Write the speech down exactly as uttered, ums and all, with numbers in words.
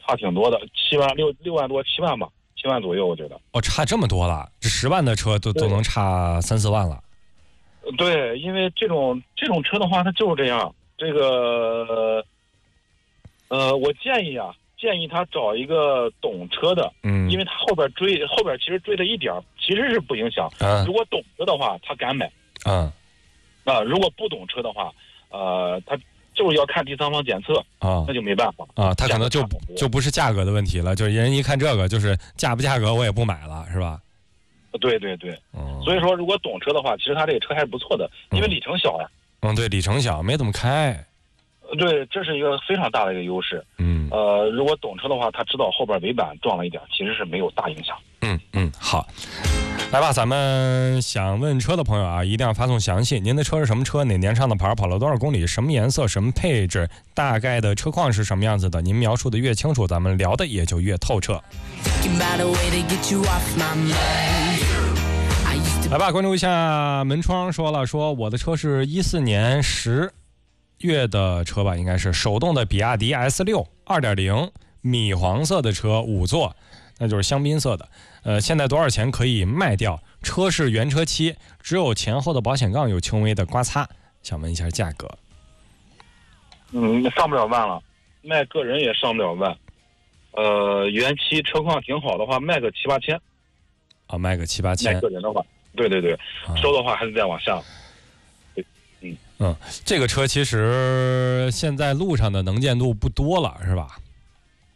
差挺多的，七万六六万多七万吧，七万左右我觉得。 哦，差这么多了，这十万的车都都能差三四万了。 对，因为这种这种车的话，它就是这样。这个，呃，我建议啊，建议他找一个懂车的， 嗯， 因为他后边追后边其实追了一点其实是不影响。 啊、 如果懂车的话，他敢买。 嗯， 啊，如果不懂车的话，呃，他就是要看第三方检测啊， 那就没办法啊，他可能就就不是价格的问题了，就是人一看这个，就是价不价格我也不买了，是吧？ 对对对， 嗯， 所以说如果懂车的话，其实他这个车还是不错的，因为里程小呀。 嗯，对，里程小，没怎么开。 对，这是一个非常大的一个优势。 嗯， 呃，如果懂车的话，他知道后边尾板撞了一点，其实是没有大影响。 嗯嗯，好，来吧，咱们想问车的朋友啊，一定要发送详细。您的车是什么车？哪年上的牌？跑了多少公里？什么颜色？什么配置？大概的车况是什么样子的？您描述的越清楚，咱们聊的也就越透彻。来吧，关注一下门窗说了，说我的车是一四年十月的车吧，应该是手动的比亚迪 S 六 二点零 米黄色的车，五座，那就是香槟色的。呃，现在多少钱可以卖掉？车是原车漆，只有前后的保险杠有轻微的刮擦，想问一下价格。 嗯，上不了万了，卖个人也上不了万。呃，原漆车况挺好的话，卖个七八千。 啊，卖个七八千。 卖个人的话，对对对，啊、收的话还是再往下。 嗯，这个车其实现在路上的能见度不多了，是吧？